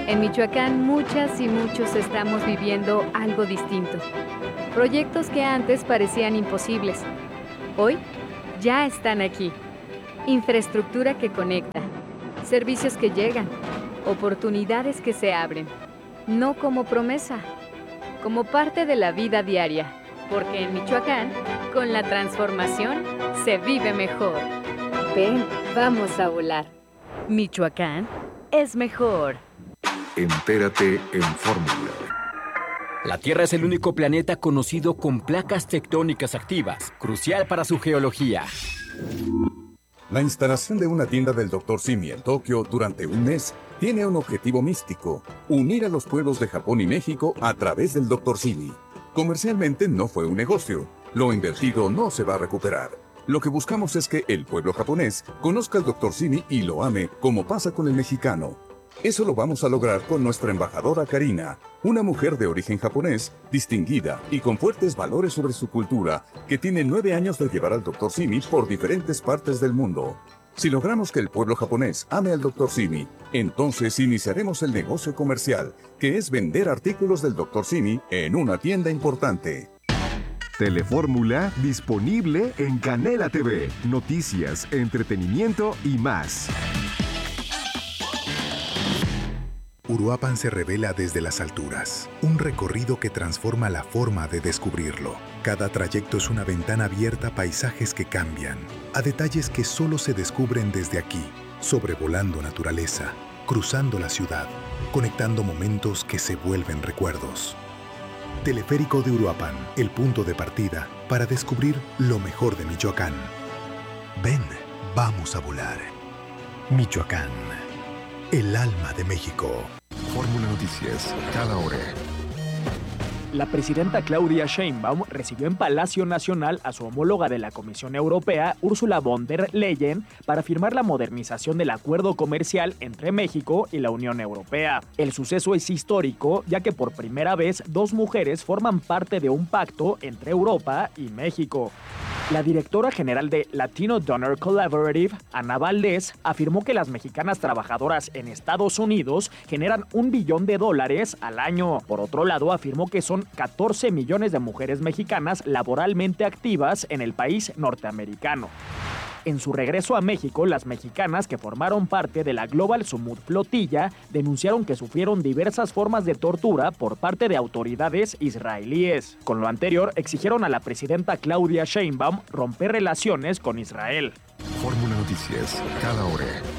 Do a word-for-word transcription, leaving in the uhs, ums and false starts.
En Michoacán, muchas y muchos estamos viviendo algo distinto. Proyectos que antes parecían imposibles, hoy ya están aquí. Infraestructura que conecta, servicios que llegan, oportunidades que se abren. No como promesa, como parte de la vida diaria. Porque en Michoacán, con la transformación, se vive mejor. Ven, vamos a volar. Michoacán es mejor. Entérate en Fórmula. La Tierra es el único planeta conocido con placas tectónicas activas, crucial para su geología. La instalación de una tienda del doctor Simi en Tokio durante un mes tiene un objetivo místico: unir a los pueblos de Japón y México a través del doctor Simi. Comercialmente no fue un negocio. Lo invertido no se va a recuperar. Lo que buscamos es que el pueblo japonés conozca al doctor Simi y lo ame como pasa con el mexicano. Eso lo vamos a lograr con nuestra embajadora Karina, una mujer de origen japonés, distinguida y con fuertes valores sobre su cultura, que tiene nueve años de llevar al doctor Simi por diferentes partes del mundo. Si logramos que el pueblo japonés ame al doctor Simi, entonces iniciaremos el negocio comercial, que es vender artículos del doctor Simi en una tienda importante. Telefórmula disponible en Canela T V. Noticias, entretenimiento y más. Uruapan se revela desde las alturas, un recorrido que transforma la forma de descubrirlo. Cada trayecto es una ventana abierta a paisajes que cambian, a detalles que solo se descubren desde aquí, sobrevolando naturaleza, cruzando la ciudad, conectando momentos que se vuelven recuerdos. Teleférico de Uruapan, el punto de partida para descubrir lo mejor de Michoacán. Ven, vamos a volar. Michoacán, el alma de México. Fórmula Noticias, cada hora. La presidenta Claudia Sheinbaum recibió en Palacio Nacional a su homóloga de la Comisión Europea, Ursula von der Leyen, para firmar la modernización del acuerdo comercial entre México y la Unión Europea. El suceso es histórico, ya que por primera vez dos mujeres forman parte de un pacto entre Europa y México. La directora general de Latino Donor Collaborative, Ana Valdés, afirmó que las mexicanas trabajadoras en Estados Unidos generan un billón de dólares al año. Por otro lado, afirmó que son catorce millones de mujeres mexicanas laboralmente activas en el país norteamericano. En su regreso a México, las mexicanas que formaron parte de la Global Summit Flotilla denunciaron que sufrieron diversas formas de tortura por parte de autoridades israelíes. Con lo anterior, exigieron a la presidenta Claudia Sheinbaum romper relaciones con Israel. Fórmula Noticias, cada hora.